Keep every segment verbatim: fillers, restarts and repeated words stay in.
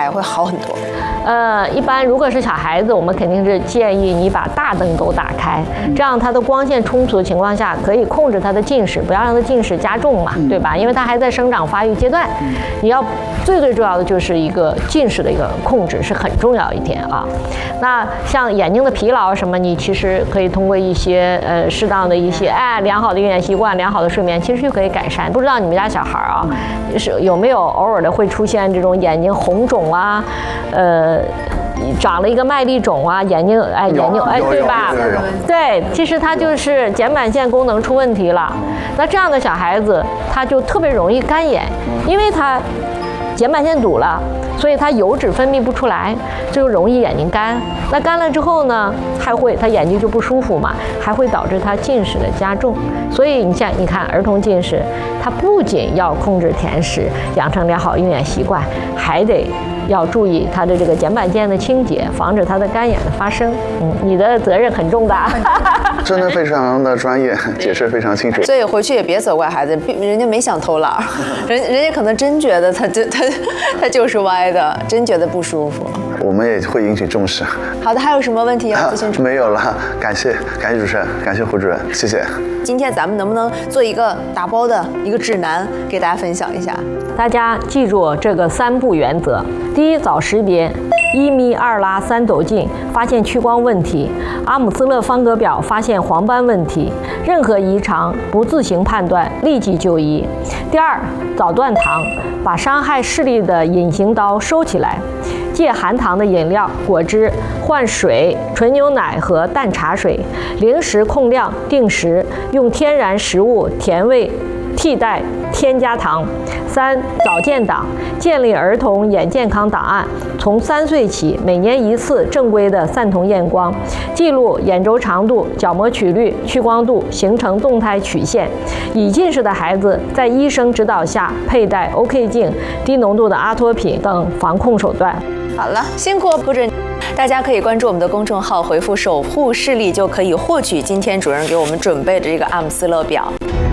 开会好很多？ 呃，一般如果是小孩子，我们肯定是建议你把大灯都打开，这样它的光线充足的情况下，可以控制它的近视，不要让它近视加重嘛，对吧？因为它还在生长发育阶段，你要最最重要的就是一个近视的一个控制是很重要一点啊。那像眼睛的疲劳什么，你其实可以通过一些呃适当的一些哎良好的用眼习惯、良好的睡眠，其实就可以改善。不知道你们家小孩啊，是有没有偶尔的会出现这种眼睛红肿啊，呃。长了一个麦粒肿啊，眼睛哎眼睛哎对吧？对，其实它就是睑板腺功能出问题了。那这样的小孩子他就特别容易干眼，因为他睑板腺堵了，所以他油脂分泌不出来，就容易眼睛干。那干了之后呢，还会他眼睛就不舒服嘛，还会导致他近视的加重。所以你像你看儿童近视，他不仅要控制甜食，养成良好用眼习惯，还得要注意他的这个睑板腺的清洁，防止他的干眼的发生。嗯，你的责任很重大。 真的非常的专业，解释非常清楚。 所以回去也别责怪孩子，人家没想偷懒，人人家可能真觉得他就他他就是歪的，真觉得不舒服。 我们也会引起重视。 好的，还有什么问题要咨询？ 没有了，感谢感谢主持人，感谢胡主任，谢谢。 今天咱们能不能做一个打包的一个指南，给大家分享一下？ 大家记住这个三步原则：第一，早识别。一咪二拉三抖镜发现屈光问题，阿姆斯勒方格表发现黄斑问题，任何异常不自行判断，立即就医。第二，早断糖，把伤害视力的隐形刀收起来，戒含糖的饮料、果汁，换水、纯牛奶和淡茶水，零食控量，定时用天然食物甜味替代添加糖。三、早建档，建立儿童眼健康档案，从三岁起每年一次正规的散瞳验光，记录眼轴长度、角膜曲率、屈光度，形成动态曲线。已近视的孩子在医生指导下佩戴 O K 镜、低浓度的阿托品等防控手段。 好了，辛苦胡主任。大家可以关注我们的公众号，回复守护视力就可以获取今天主任给我们准备的这个阿姆斯勒表。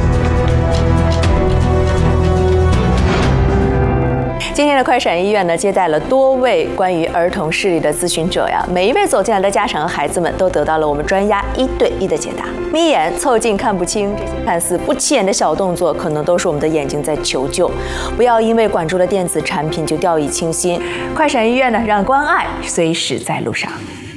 今天的快闪医院呢，接待了多位关于儿童视力的咨询者呀，每一位走进来的家长和孩子们都得到了我们专家一对一的解答。眯眼、凑近看不清，这些看似不起眼的小动作，可能都是我们的眼睛在求救。不要因为管住了电子产品就掉以轻心。快闪医院呢，让关爱随时在路上。